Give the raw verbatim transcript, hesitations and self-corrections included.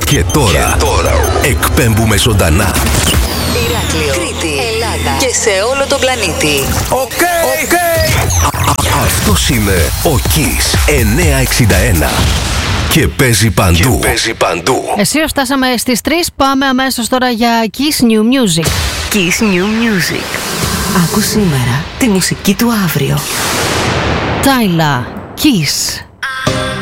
Και τώρα, και τώρα εκπέμπουμε ζωντανά. Ηράκλειο, Κρήτη, Ελλάδα και σε όλο τον πλανήτη. Οκ, okay, οκ. Okay. Αυτός είναι ο Kiss εννιακόσια εξήντα ένα. Και παίζει παντού. Και παίζει παντού. Εσύ φτάσαμε στις τρεις. Πάμε αμέσως τώρα για Kiss New Music. Kiss New Music. Άκου σήμερα τη μουσική του αύριο. Tyla, Kiss.